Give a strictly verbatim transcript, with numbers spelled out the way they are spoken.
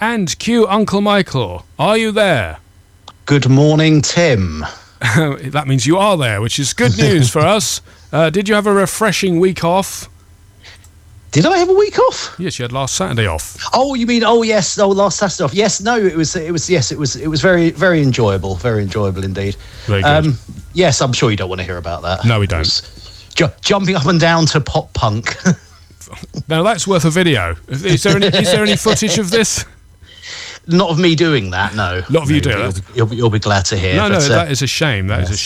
And cue Uncle Michael. Are you there? Good morning, Tim. That means you are there, which is good news for us. Uh, did you have a refreshing week off? Did I have a week off? Yes, you had last Saturday off. Oh, you mean? Oh, yes. Oh, last Saturday off. Yes. No, it was. It was. Yes, it was. It was very, very enjoyable. Very enjoyable indeed. Very good. Um, yes, I'm sure you don't want to hear about that. No, we don't. Ju- jumping up and down to pop punk. Now that's worth a video. Is there any, is there any footage of this? Not of me doing that. No. Not of you no, doing you'll, that. You'll, you'll, be, you'll be glad to hear. No, no, but, uh, that is a shame. That yes. is a